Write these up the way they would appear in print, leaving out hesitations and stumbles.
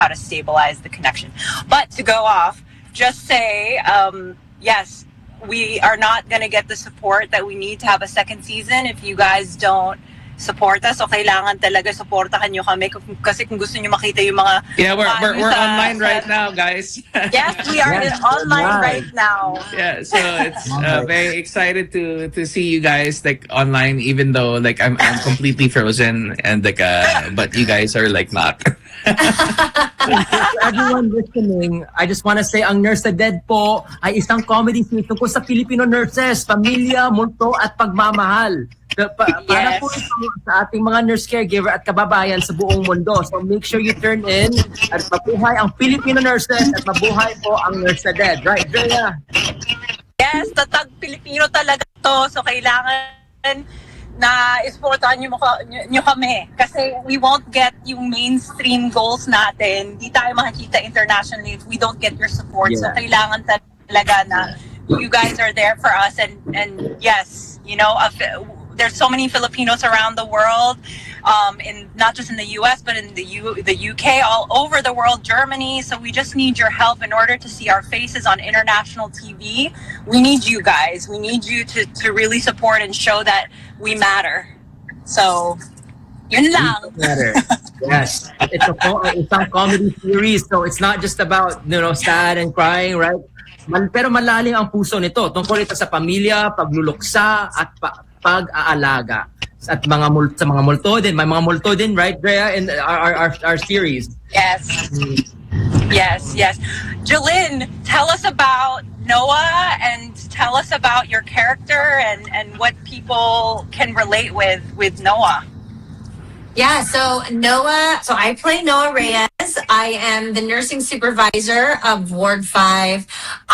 to stabilize the connection. But to go off, just say, yes, we are not going to get the support that we need to have a second season if you guys don't support us. So kailangan talaga supportahan nyo kami kasi kung gusto nyo makita yung mga yeah, we're online right now, guys. Yes, we are online right now. Yeah, so it's very excited to see you guys like online, even though like I'm completely frozen and like but you guys are like not. To everyone listening, I just want to say ang Nurse na Dead po ay isang comedy series tungkol sa Filipino nurses, pamilya, multo at pagmamahal. Para po ito sa ating mga nurse caregiver at kababayan sa buong mundo. So make sure you turn in at mabuhay ang Filipino nurses at mabuhay po ang Nurse na Dead. Right, Drea? Yes, tatag Pilipino talaga to. So kailangan na isportahan nyo kami. Kasi we won't get yung mainstream goals natin. Di tayo makikita internationally if we don't get your support. Yeah. So kailangan talaga na you guys are there for us. And yes, you know, there's so many Filipinos around the world, in not just in the U.S. but in the UK, all over the world, Germany. So we just need your help in order to see our faces on international TV. We need you guys. We need you to really support and show that we matter. So, yun lang. Matter. Yes, it's a comedy series, so it's not just about sad and crying, right? Pero malalim ang puso nito. Tungkol ito sa pamilya, pagluluksa at pag-aalaga at sa mga multo din. May mga multo din, right, Drea, in our series. Yes. Yes. Jolynn, tell us about Noah and tell us about your character and what people can relate with Noah. Yeah, so I play Noah Reyes. I am the nursing supervisor of Ward 5.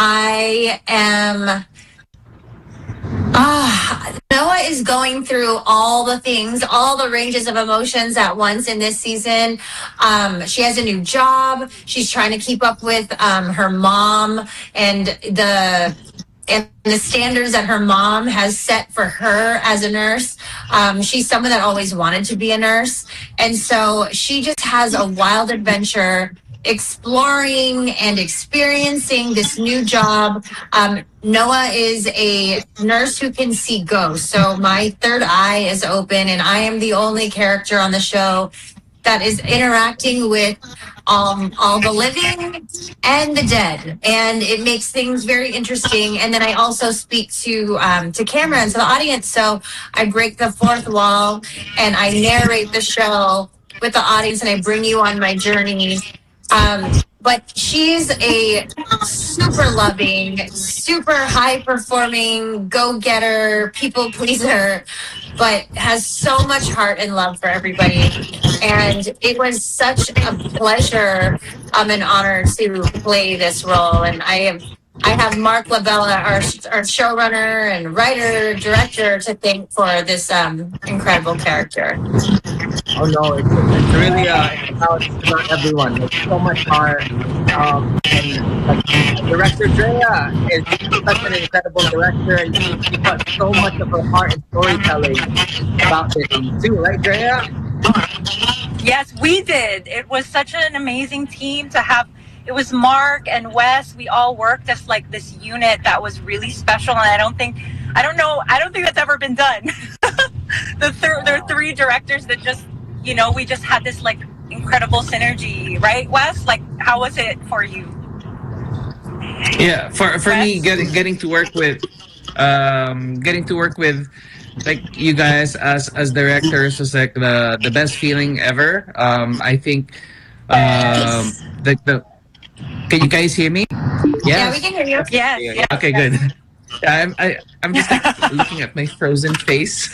Noah is going through all the things, all the ranges of emotions at once in this season. She has a new job. She's trying to keep up with her mom and the standards that her mom has set for her as a nurse. She's someone that always wanted to be a nurse. And so she just has a wild adventure exploring and experiencing this new job. Noah is a nurse who can see ghosts. So my third eye is open and I am the only character on the show that is interacting with all the living and the dead, and it makes things very interesting. And then I also speak to camera and to the audience, so I break the fourth wall and I narrate the show with the audience, and I bring you on my journey. But she's a super loving, super high performing, go-getter, people pleaser, but has so much heart and love for everybody. And it was such a pleasure, an honor to play this role. And I have Mark Labella, our showrunner and writer, director, to thank for this incredible character. Oh no, it's really about everyone. It's so much heart. And director Drea is such an incredible director, and she put so much of her heart and storytelling about this too, right, Drea? Yes, we did. It was such an amazing team to have. It was Mark and Wes. We all worked as like this unit that was really special, and I don't think that's ever been done. There are three directors that just, we just had this like incredible synergy, right, Wes? Like, how was it for you? Yeah, for me, getting to work with like you guys as directors was like the best feeling ever. I think can you guys hear me? Yes. Yeah, we can hear you. Yes. Okay, good. I'm just like looking at my frozen face.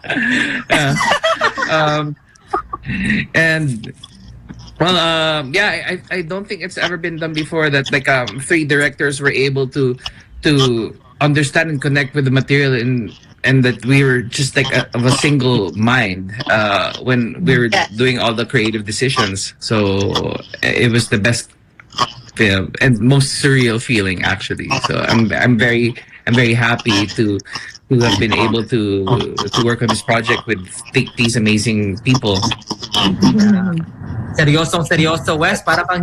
And well, I don't think it's ever been done before that like three directors were able to understand and connect with the material and that we were just like of a single mind when we were doing all the creative decisions. So it was the best film and most surreal feeling actually. So I'm very happy to have been able to work on this project with these amazing people. Seryoso, Wes, para pang